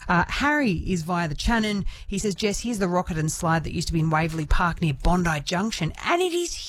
Harry is via the Channon. He says, Jess, here's the rocket and slide that used to be in Waverley Park near Bondi Junction, and it is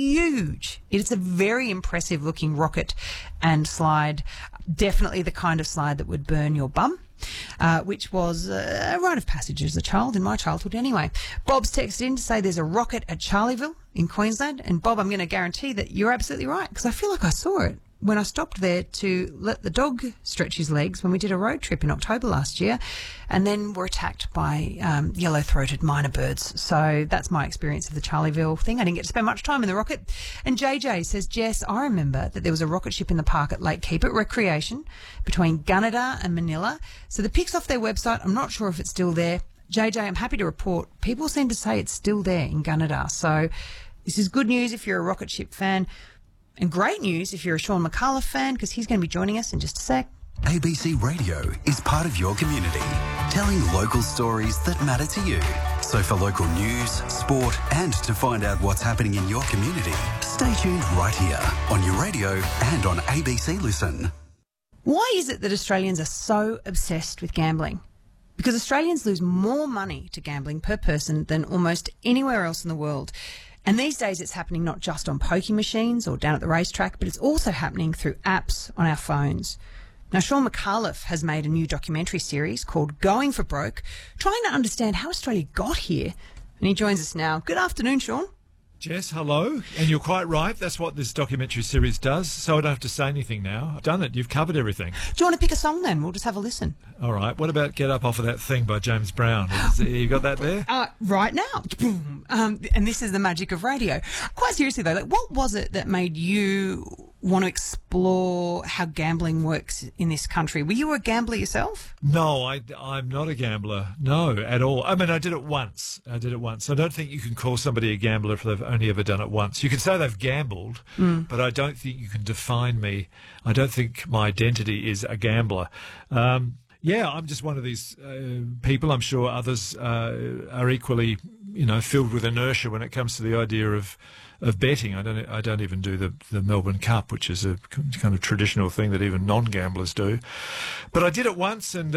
huge. It's a very impressive looking rocket and slide, definitely the kind of slide that would burn your bum. Which was a rite of passage as a child, in my childhood anyway. Bob's texted in to say there's a rocket at Charleville in Queensland. And Bob, I'm going to guarantee that you're absolutely right, because I feel like I saw it when I stopped there to let the dog stretch his legs when we did a road trip in October last year, and then were attacked by yellow-throated minor birds. So that's my experience of the Charleville thing. I didn't get to spend much time in the rocket. And JJ says, Jess, I remember that there was a rocket ship in the park at Lake Keep It Recreation between Gunnedah and Manila. So the pic's off their website. I'm not sure if it's still there. JJ, I'm happy to report people seem to say it's still there in Gunnedah. So this is good news if you're a rocket ship fan. And great news if you're a Sean McAuliffe fan, because he's going to be joining us in just a sec. ABC Radio is part of your community, telling local stories that matter to you. So for local news, sport, and to find out what's happening in your community, stay tuned right here on your radio and on ABC Listen. Why is it that Australians are so obsessed with gambling? Because Australians lose more money to gambling per person than almost anywhere else in the world. And these days it's happening not just on pokie machines or down at the racetrack, but it's also happening through apps on our phones. Now, Sean McAuliffe has made a new documentary series called Going for Broke, trying to understand how Australia got here. And he joins us now. Good afternoon, Sean. Jess, hello. And you're quite right. That's what this documentary series does. So I don't have to say anything now. I've done it. You've covered everything. Do you want to pick a song then? We'll just have a listen. All right. What about Get Up Off of That Thing by James Brown? You got that there? Right now. And this is the magic of radio. Quite seriously, though, what was it that made you want to explore how gambling works in this country? Were you a gambler yourself? No, I'm not a gambler. No, at all. I mean, I did it once. I don't think you can call somebody a gambler if they've only ever done it once. You can say they've gambled, but I don't think you can define me. I don't think my identity is a gambler. Yeah, I'm just one of these people. I'm sure others are equally, filled with inertia when it comes to the idea of betting. I don't even do the Melbourne Cup, which is a kind of traditional thing that even non-gamblers do. But I did it once, and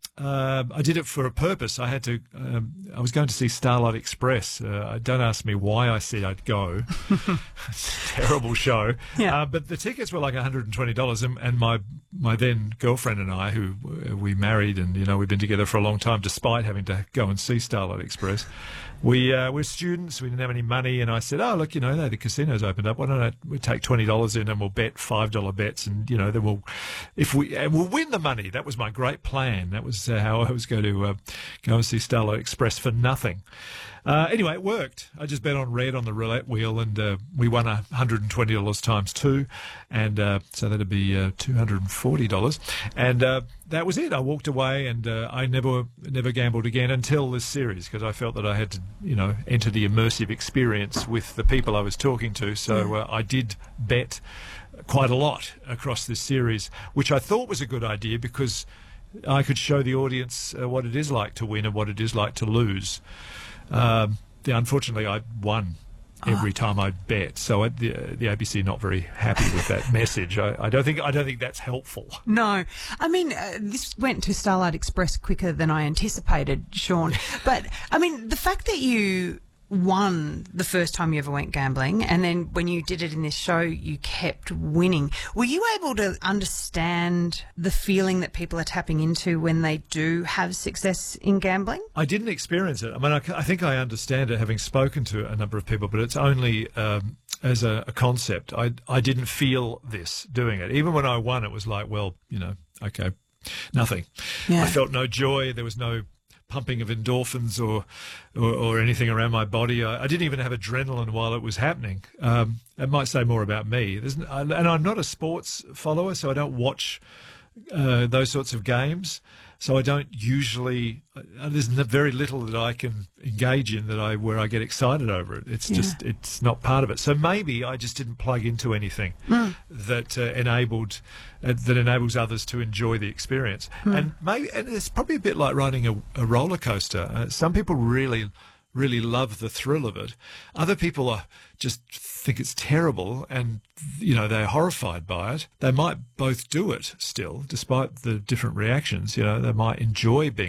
I did it for a purpose. I was going to see Starlight Express. Don't ask me why I said I'd go. It's a terrible show. Yeah. But the tickets were like $120, and my then girlfriend and I, who we married, and we've been together for a long time, despite having to go and see Starlight Express. We're students. We didn't have any money, and I said, "Oh, look, the casino's opened up. Why don't we take $20 in and we'll bet $5 bets, and then we'll win the money." That was my great plan. That was how I was going to go and see Starlight Express for nothing. Anyway, it worked. I just bet on red on the roulette wheel, and we won $120 times 2, and so that'd be $240. And that was it. I walked away, and I never gambled again until this series, because I felt that I had to, enter the immersive experience with the people I was talking to. So I did bet quite a lot across this series, which I thought was a good idea because I could show the audience what it is like to win and what it is like to lose. Unfortunately, I won every time I bet, so the ABC not very happy with that message. I don't think that's helpful. No, I mean this went to Starlight Express quicker than I anticipated, Sean. But I mean the fact that you won the first time you ever went gambling, and then when you did it in this show you kept winning. Were you able to understand the feeling that people are tapping into when they do have success in gambling? I didn't experience it. I mean, I think I understand it, having spoken to a number of people, but it's only as a concept. I didn't feel this doing it. Even when I won, it was like, well, okay, nothing. Yeah. I felt no joy. There was no pumping of endorphins or anything around my body. I didn't even have adrenaline while it was happening. It might say more about me. And I'm not a sports follower, so I don't watch those sorts of games. So I don't usually. There's very little that I can engage in where I get excited over it. It's just it's not part of it. So maybe I just didn't plug into anything that enables others to enjoy the experience. And it's probably a bit like riding a roller coaster. Some people really love the thrill of it. Other people just think it's terrible, and they're horrified by it. They might both do it still, despite the different reactions. They might enjoy being